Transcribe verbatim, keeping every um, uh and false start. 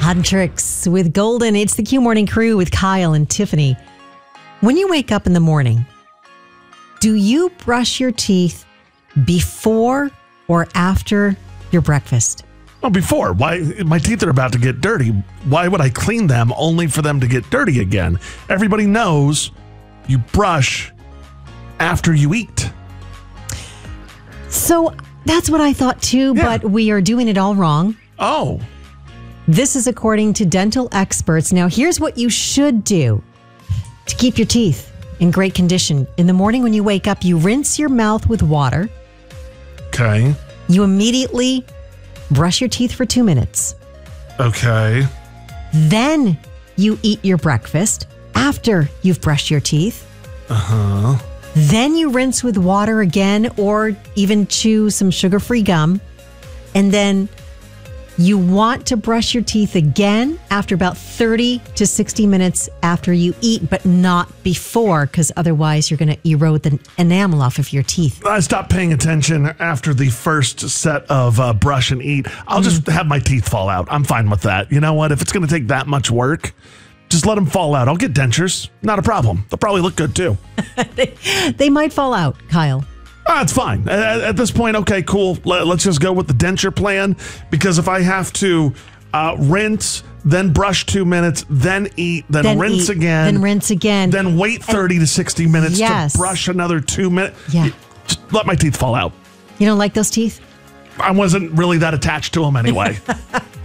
Hot Tricks with Golden. It's the Q Morning Crew with Kyle and Tiffany. When you wake up in the morning, do you brush your teeth before or after your breakfast? Well, before. Why? My teeth are about to get dirty. Why would I clean them only for them to get dirty again? Everybody knows you brush after you eat. So that's what I thought too, Yeah. but we are doing it all wrong. Oh. This is according to dental experts. Now, here's what you should do to keep your teeth in great condition. In the morning when you wake up, you rinse your mouth with water. Okay. You immediately brush your teeth for two minutes. Okay. Then you eat your breakfast after you've brushed your teeth. Uh-huh. Then you rinse with water again or even chew some sugar-free gum. And then you want to brush your teeth again after about thirty to sixty minutes after you eat, but not before, because otherwise you're going to erode the enamel off of your teeth. I stopped paying attention after the first set of uh, brush and eat. I'll just have my teeth fall out. I'm fine with that. You know what? If it's going to take that much work, just let them fall out. I'll get dentures. Not a problem. They'll probably look good too. they, they might fall out, Kyle. Ah, it's fine. At, at this point, okay, cool. Let, let's just go with the denture plan, because if I have to uh, rinse, then brush two minutes, then eat, then, Then rinse eat, again, then rinse again. then wait thirty to sixty minutes Yes. to brush another two minutes. Yeah. Just let my teeth fall out. You don't like those teeth? I wasn't really that attached to them anyway.